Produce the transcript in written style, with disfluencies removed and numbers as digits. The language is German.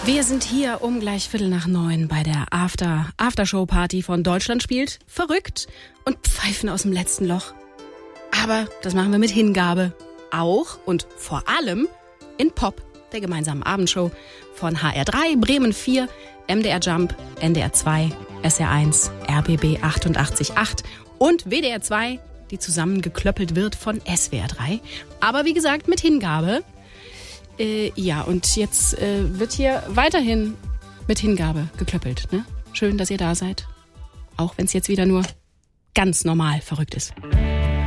Wir sind hier um gleich 8:15 bei der Aftershow-Party von Deutschland spielt verrückt und pfeifen aus dem letzten Loch. Aber das machen wir mit Hingabe. Auch und vor allem in Pop, der gemeinsamen Abendshow von HR3, Bremen 4, MDR Jump, NDR 2, SR1, RBB 88.8 und WDR 2, die zusammengeklöppelt wird von SWR 3. Aber wie gesagt, mit Hingabe. Und jetzt wird hier weiterhin mit Hingabe geklöppelt. Ne? Schön, dass ihr da seid. Auch wenn es jetzt wieder nur ganz normal verrückt ist.